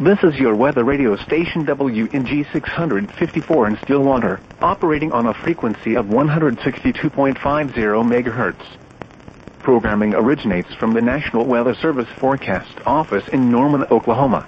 This is your weather radio station WNG 654 in Stillwater, operating on a frequency of 162.50 MHz. Programming originates from the National Weather Service Forecast Office in Norman, Oklahoma.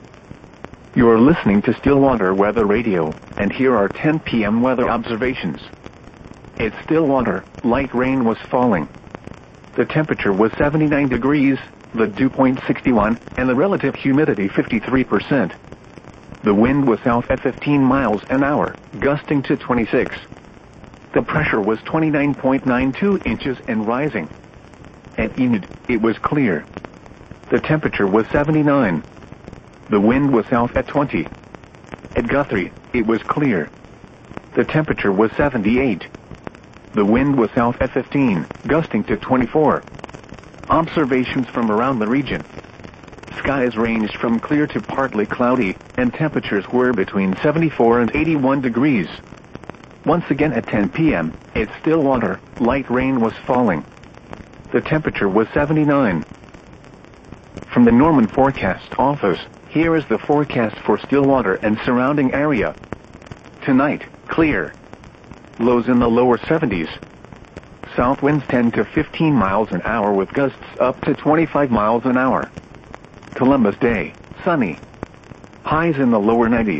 You are listening to Stillwater Weather Radio, and here are 10 p.m. weather observations. At Stillwater, light rain was falling. The temperature was 79 degrees, the dew point 61, and the relative humidity 53%. The wind was south at 15 miles an hour, gusting to 26. The pressure was 29.92 inches and rising. At Enid, it was clear. The temperature was 79. The wind was south at 20. At Guthrie, it was clear. The temperature was 78. The wind was south at 15, gusting to 24. Observations from around the region. Skies ranged from clear to partly cloudy, and temperatures were between 74 and 81 degrees. Once again at 10 p.m., at Stillwater, light rain was falling. The temperature was 79. From the Norman Forecast Office, here is the forecast for Stillwater and surrounding area. Tonight, clear. Lows in the lower 70s. South winds 10 to 15 miles an hour with gusts up to 25 miles an hour. Columbus Day, sunny. Highs in the lower 90s.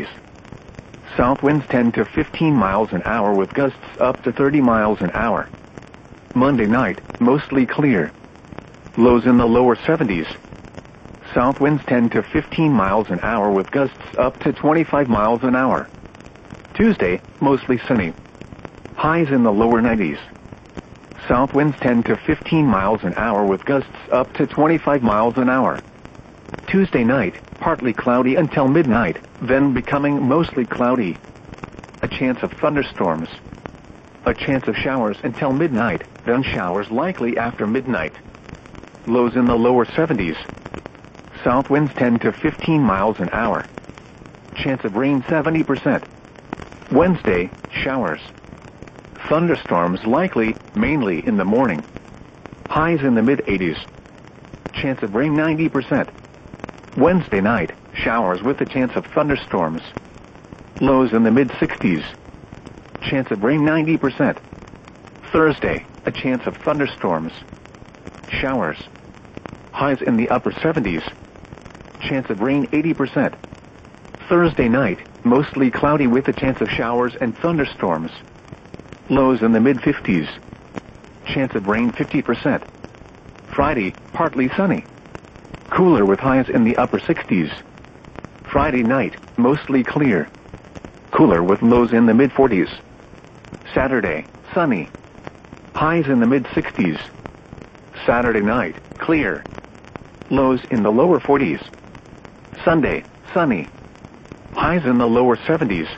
South winds 10 to 15 miles an hour with gusts up to 30 miles an hour. Monday night, mostly clear. Lows in the lower 70s. South winds 10 to 15 miles an hour with gusts up to 25 miles an hour. Tuesday, mostly sunny. Highs in the lower 90s. South winds 10 to 15 miles an hour with gusts up to 25 miles an hour. Tuesday night, partly cloudy until midnight, then becoming mostly cloudy. A chance of thunderstorms. A chance of showers until midnight, then showers likely after midnight. Lows in the lower 70s. South winds 10 to 15 miles an hour. Chance of rain 70%. Wednesday, showers. Thunderstorms likely, mainly in the morning. Highs in the mid-80s. Chance of rain 90%. Wednesday night, showers with a chance of thunderstorms. Lows in the mid-60s. Chance of rain 90%. Thursday, a chance of thunderstorms. Showers. Highs in the upper 70s. Chance of rain 80%. Thursday night, mostly cloudy with a chance of showers and thunderstorms. Lows in the mid-50s. Chance of rain 50%. Friday, partly sunny. Cooler with highs in the upper 60s. Friday night, mostly clear. Cooler with lows in the mid-40s. Saturday, sunny. Highs in the mid-60s. Saturday night, clear. Lows in the lower 40s. Sunday, sunny. Highs in the lower 70s.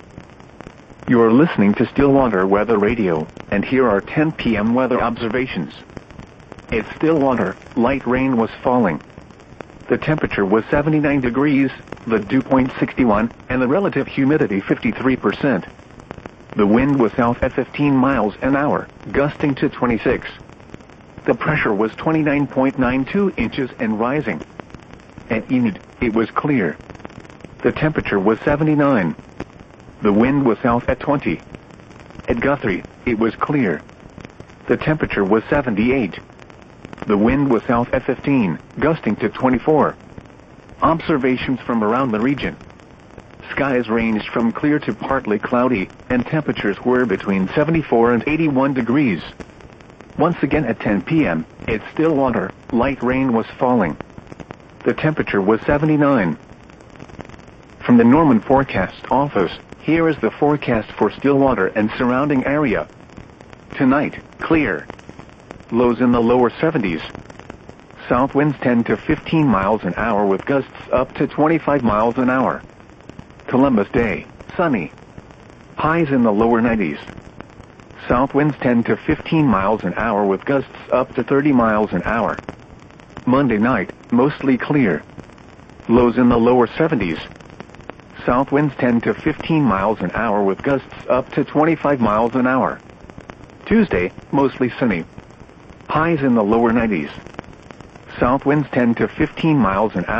You are listening to Stillwater Weather Radio, and here are 10 p.m. weather observations. At Stillwater, light rain was falling. The temperature was 79 degrees, the dew point 61, and the relative humidity 53%. The wind was south at 15 miles an hour, gusting to 26. The pressure was 29.92 inches and rising. At Enid, it was clear. The temperature was 79. The wind was south at 20. At Guthrie, it was clear. The temperature was 78. The wind was south at 15, gusting to 24. Observations from around the region. Skies ranged from clear to partly cloudy, and temperatures were between 74 and 81 degrees. Once again at 10 p.m., at Stillwater, light rain was falling. The temperature was 79. From the Norman Forecast Office, here is the forecast for Stillwater and surrounding area. Tonight, clear. Lows in the lower 70s. South winds 10 to 15 miles an hour with gusts up to 25 miles an hour. Columbus Day, sunny. Highs in the lower 90s. South winds 10 to 15 miles an hour with gusts up to 30 miles an hour. Monday night, mostly clear. Lows in the lower 70s. South winds 10 to 15 miles an hour with gusts up to 25 miles an hour. Tuesday, mostly sunny. Highs in the lower 90s. South winds 10 to 15 miles an hour.